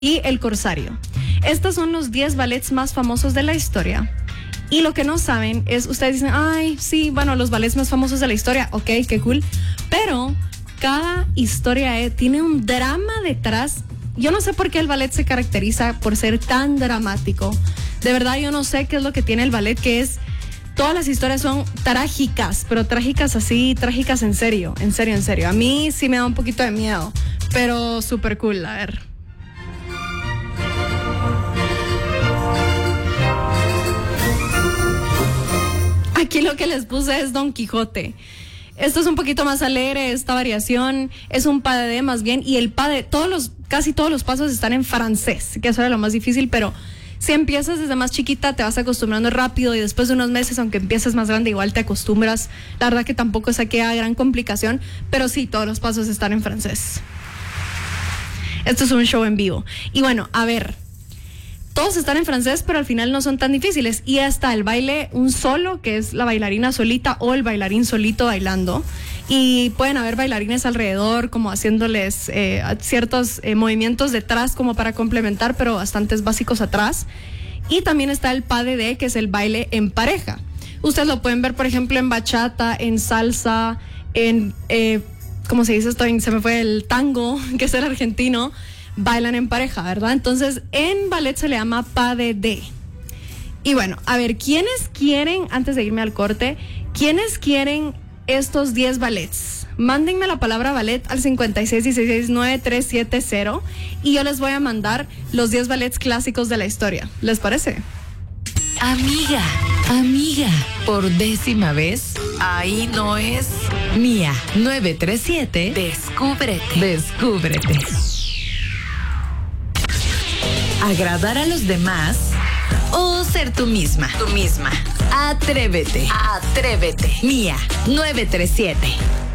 y El Corsario. Estos son los 10 ballets más famosos de la historia. Y lo que no saben es, ustedes dicen, ay, sí, bueno, los ballets más famosos de la historia, ok, qué cool. Pero cada historia tiene un drama detrás. Yo no sé por qué el ballet se caracteriza por ser tan dramático. De verdad, yo no sé qué es lo que tiene el ballet, que es... Todas las historias son trágicas, pero trágicas así, trágicas en serio, en serio, en serio. A mí sí me da un poquito de miedo, pero súper cool, a ver. Aquí lo que les puse es Don Quijote. Esto es un poquito más alegre, esta variación es un pas de deux más bien, y el pas de casi todos los pasos están en francés, que eso era lo más difícil, pero si empiezas desde más chiquita te vas acostumbrando rápido y después de unos meses, aunque empieces más grande, igual te acostumbras. La verdad que tampoco es aquí a gran complicación, pero sí, todos los pasos están en francés. Esto es un show en vivo. Y bueno, a ver, todos están en francés, pero al final no son tan difíciles. Y hasta el baile, un solo, que es la bailarina solita o el bailarín solito bailando. Y pueden haber bailarines alrededor, como haciéndoles ciertos movimientos detrás como para complementar, pero bastantes básicos atrás. Y también está el pas de deux, que es el baile en pareja. Ustedes lo pueden ver, por ejemplo, en bachata, en salsa, en, ¿cómo se dice esto? Se me fue el tango, que es el argentino. Bailan en pareja, ¿verdad? Entonces, en ballet se le llama pas de deux. Y bueno, a ver, ¿quiénes quieren, antes de irme al corte, quiénes quieren estos 10 ballets? Mándenme la palabra ballet al 56169370 y yo les voy a mandar los 10 ballets clásicos de la historia. ¿Les parece? Amiga, por 10ª vez, ahí no es Mía 937. Descúbrete. Agradar a los demás o ser tú misma. Atrévete. Mía 937.